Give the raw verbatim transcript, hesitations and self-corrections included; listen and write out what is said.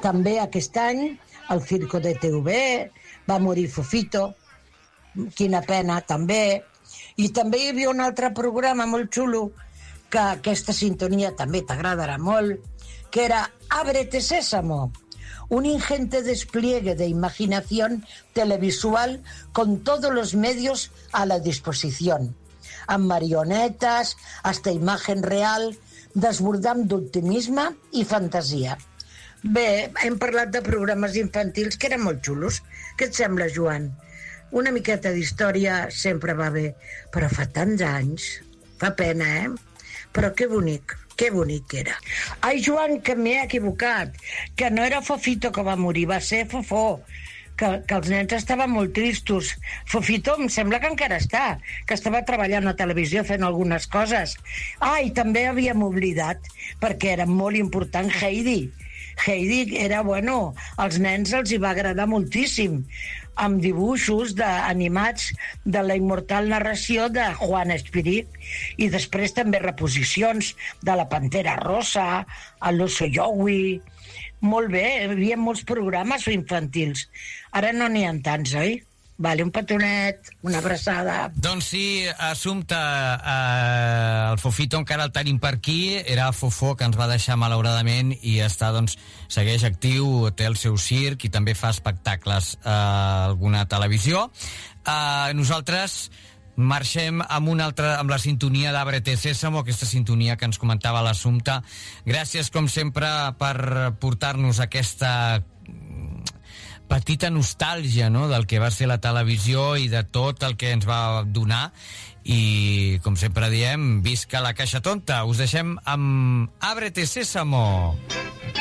també aquest any el Circo de T V, va morir Fofito, quina pena també, i també hi havia un altre programa molt xulo que aquesta sintonia també t'agradarà molt, que era Ábrete Sésamo, un ingente despliegue de imaginación televisual con todos los medios a la disposición, amb marionetes, hasta imagen real, desbordant d'optimisme i fantasia. Bé, hem parlat de programes infantils que eren molt xulos. Què et sembla, Joan? Una miqueta d'història sempre va bé, però fa tants anys, fa pena, eh? Però que bonic, que bonic que era. Ai, Joan, que m'he equivocat, que no era Fofito que va morir, va ser Fofó, que, que els nens estaven molt tristos. Fofito em sembla que encara està, que estava treballant a televisió fent algunes coses. Ah, i també havíem oblidat, perquè era molt important, Heidi. Heidi era, bueno, als nens els hi va agradar moltíssim, amb dibuixos de, animats de la immortal narració de Juan Espírit, i després també reposicions de la Pantera Rosa, el L'Oso Yowie. Molt bé, hi havia molts programes infantils. Ara no n'hi ha tants, oi? Vale, un petonet, una abraçada. Doncs sí, Assumpta, eh, el Fofito encara el tenim per aquí, era Fofó que ens va deixar malauradament i està, doncs, segueix actiu, té el seu circ i també fa espectacles a alguna televisió. Eh, nosaltres marxem amb una altra, amb la sintonia d'Ábrete Sésamo, aquesta sintonia que ens comentava l'Assumpta. Gràcies, com sempre, per portar-nos aquesta petita nostàlgia, no?, del que va ser la televisió i de tot el que ens va donar. I, com sempre diem, visca la caixa tonta. Us deixem amb Ábrete Sésamo.